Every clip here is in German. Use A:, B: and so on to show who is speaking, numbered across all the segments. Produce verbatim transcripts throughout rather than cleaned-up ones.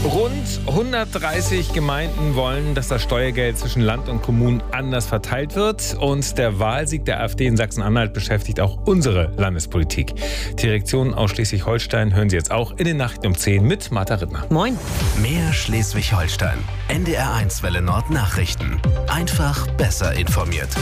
A: Rund hundertdreißig Gemeinden wollen, dass das Steuergeld zwischen Land und Kommunen anders verteilt wird. Und der Wahlsieg der AfD in Sachsen-Anhalt beschäftigt auch unsere Landespolitik. Die Reaktionen aus Schleswig-Holstein hören Sie jetzt auch in den Nachrichten um zehn mit Martha Rittner.
B: Moin.
C: Mehr Schleswig-Holstein. N D R eins Welle Nord Nachrichten. Einfach besser informiert.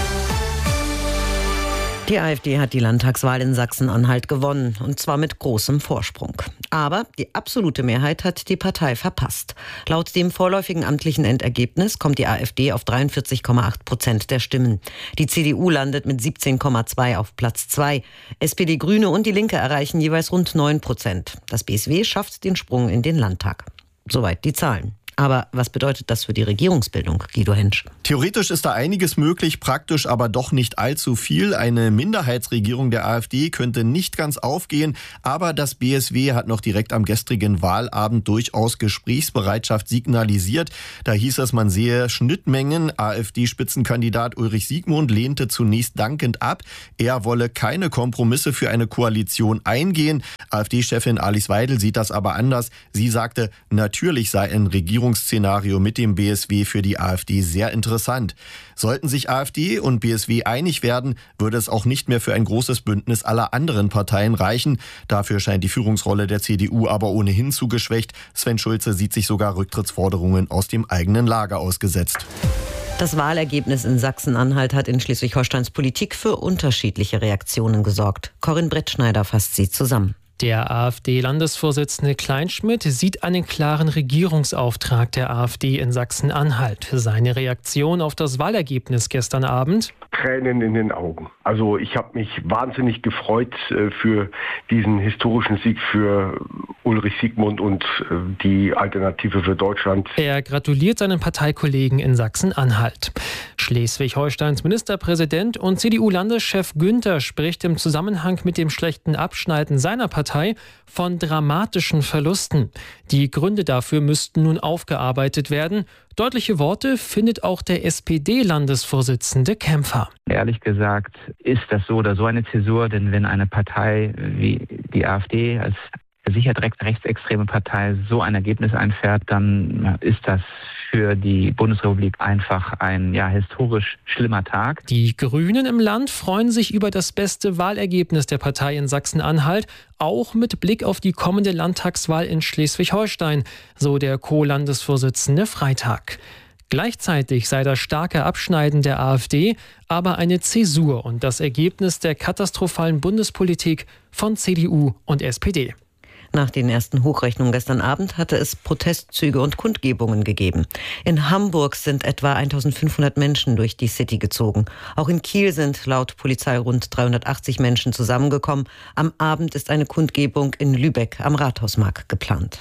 B: Die AfD hat die Landtagswahl in Sachsen-Anhalt gewonnen, und zwar mit großem Vorsprung. Aber die absolute Mehrheit hat die Partei verpasst. Laut dem vorläufigen amtlichen Endergebnis kommt die AfD auf dreiundvierzig Komma acht Prozent der Stimmen. Die C D U landet mit siebzehn Komma zwei auf Platz zwei. S P D, Grüne und die Linke erreichen jeweils rund neun Prozent. Das B S W schafft den Sprung in den Landtag. Soweit die Zahlen. Aber was bedeutet das für die Regierungsbildung, Guido Hentsch?
D: Theoretisch ist da einiges möglich, praktisch aber doch nicht allzu viel. Eine Minderheitsregierung der AfD könnte nicht ganz aufgehen, aber das B S W hat noch direkt am gestrigen Wahlabend durchaus Gesprächsbereitschaft signalisiert. Da hieß es, man sehe Schnittmengen. AfD-Spitzenkandidat Ulrich Siegmund lehnte zunächst dankend ab. Er wolle keine Kompromisse für eine Koalition eingehen. AfD-Chefin Alice Weidel sieht das aber anders. Sie sagte, natürlich sei ein Regierungsszenario mit dem B S W für die AfD sehr interessant. Sollten sich AfD und B S W einig werden, würde es auch nicht mehr für ein großes Bündnis aller anderen Parteien reichen. Dafür scheint die Führungsrolle der C D U aber ohnehin zu geschwächt. Sven Schulze sieht sich sogar Rücktrittsforderungen aus dem eigenen Lager ausgesetzt.
B: Das Wahlergebnis in Sachsen-Anhalt hat in Schleswig-Holsteins Politik für unterschiedliche Reaktionen gesorgt. Corinne Brettschneider fasst sie zusammen.
E: Der AfD-Landesvorsitzende Kleinschmidt sieht einen klaren Regierungsauftrag der AfD in Sachsen-Anhalt. Seine Reaktion auf das Wahlergebnis gestern Abend?
F: Tränen in den Augen. Also ich habe mich wahnsinnig gefreut äh, für diesen historischen Sieg für Ulrich Siegmund und äh, die Alternative für Deutschland.
E: Er gratuliert seinen Parteikollegen in Sachsen-Anhalt. Schleswig-Holsteins Ministerpräsident und C D U-Landeschef Günther spricht im Zusammenhang mit dem schlechten Abschneiden seiner Partei von dramatischen Verlusten. Die Gründe dafür müssten nun aufgearbeitet werden. Deutliche Worte findet auch der S P D-Landesvorsitzende Kämpfer.
G: Ehrlich gesagt ist das so oder so eine Zäsur, denn wenn eine Partei wie die AfD als sicher direkt rechtsextreme Partei so ein Ergebnis einfährt, dann ist das für die Bundesrepublik einfach ein ja, historisch schlimmer Tag.
E: Die Grünen im Land freuen sich über das beste Wahlergebnis der Partei in Sachsen-Anhalt, auch mit Blick auf die kommende Landtagswahl in Schleswig-Holstein, so der Co-Landesvorsitzende Freitag. Gleichzeitig sei das starke Abschneiden der AfD aber eine Zäsur und das Ergebnis der katastrophalen Bundespolitik von C D U und S P D.
B: Nach den ersten Hochrechnungen gestern Abend hatte es Protestzüge und Kundgebungen gegeben. In Hamburg sind etwa eintausendfünfhundert Menschen durch die City gezogen. Auch in Kiel sind laut Polizei rund dreihundertachtzig Menschen zusammengekommen. Am Abend ist eine Kundgebung in Lübeck am Rathausmarkt geplant.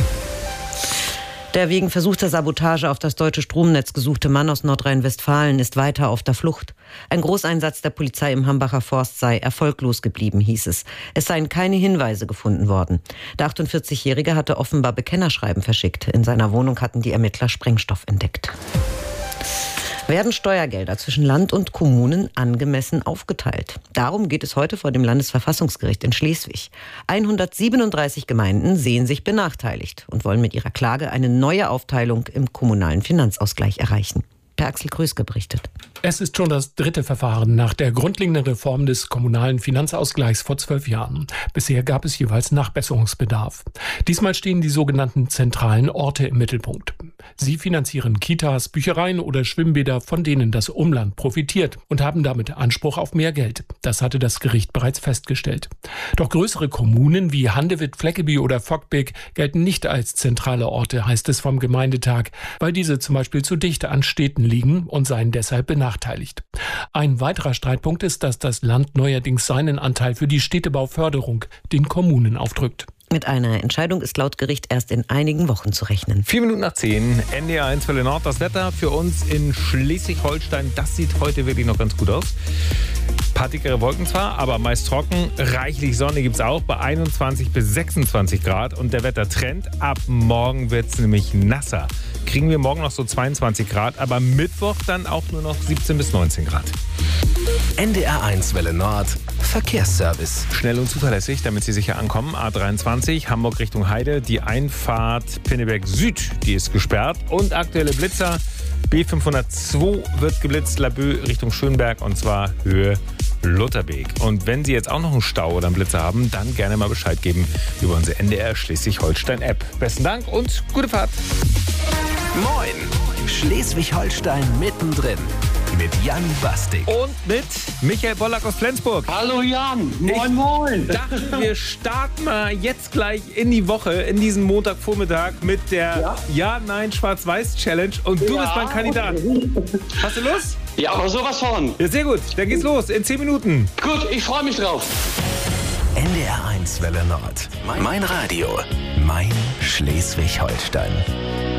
B: Der wegen versuchter Sabotage auf das deutsche Stromnetz gesuchte Mann aus Nordrhein-Westfalen ist weiter auf der Flucht. Ein Großeinsatz der Polizei im Hambacher Forst sei erfolglos geblieben, hieß es. Es seien keine Hinweise gefunden worden. Der achtundvierzigjährige hatte offenbar Bekennerschreiben verschickt. In seiner Wohnung hatten die Ermittler Sprengstoff entdeckt. Werden Steuergelder zwischen Land und Kommunen angemessen aufgeteilt? Darum geht es heute vor dem Landesverfassungsgericht in Schleswig. hundertsiebenunddreißig Gemeinden sehen sich benachteiligt und wollen mit ihrer Klage eine neue Aufteilung im kommunalen Finanzausgleich erreichen. Per Axel Kröske berichtet.
H: Es ist schon das dritte Verfahren nach der grundlegenden Reform des kommunalen Finanzausgleichs vor zwölf Jahren. Bisher gab es jeweils Nachbesserungsbedarf. Diesmal stehen die sogenannten zentralen Orte im Mittelpunkt. Sie finanzieren Kitas, Büchereien oder Schwimmbäder, von denen das Umland profitiert und haben damit Anspruch auf mehr Geld. Das hatte das Gericht bereits festgestellt. Doch größere Kommunen wie Handewitt, Fleckeby oder Voggtbeek gelten nicht als zentrale Orte, heißt es vom Gemeindetag, weil diese zum Beispiel zu dicht an Städten liegen und seien deshalb benachteiligt. Ein weiterer Streitpunkt ist, dass das Land neuerdings seinen Anteil für die Städtebauförderung den Kommunen aufdrückt.
B: Mit einer Entscheidung ist laut Gericht erst in einigen Wochen zu rechnen.
A: Vier Minuten nach zehn, N D R eins Welle Nord. Das Wetter für uns in Schleswig-Holstein, das sieht heute wirklich noch ganz gut aus. Paar dickere Wolken zwar, aber meist trocken. Reichlich Sonne gibt es auch bei einundzwanzig bis sechsundzwanzig Grad. Und der Wettertrend, ab morgen wird es nämlich nasser. Kriegen wir morgen noch so zweiundzwanzig Grad, aber Mittwoch dann auch nur noch siebzehn bis neunzehn Grad.
C: N D R eins Welle Nord Verkehrsservice.
A: Schnell und zuverlässig, damit Sie sicher ankommen. A dreiundzwanzig, Hamburg Richtung Heide. Die Einfahrt Pinneberg Süd, die ist gesperrt. Und aktuelle Blitzer. B fünfhundertzwei wird geblitzt, Laboe Richtung Schönberg, und zwar Höhe Lutherbeek. Und wenn Sie jetzt auch noch einen Stau oder einen Blitzer haben, dann gerne mal Bescheid geben über unsere N D R Schleswig-Holstein-App. Besten Dank und gute Fahrt.
C: Moin, Schleswig-Holstein mittendrin. Mit Jan Bastik.
A: Und mit Michael Bollack aus Flensburg.
I: Hallo Jan, moin moin.
A: Ich dachte, wir starten mal jetzt gleich in die Woche, in diesen Montagvormittag mit der Ja-Nein-Schwarz-Weiß-Challenge. Und du
I: ja,
A: bist mein Kandidat.
I: Okay.
A: Hast du Lust?
I: Ja, aber sowas von.
A: Ja, sehr gut. Dann geht's los in zehn Minuten.
I: Gut, ich freue mich drauf.
C: N D R eins Welle Nord. Mein Radio. Mein Schleswig-Holstein.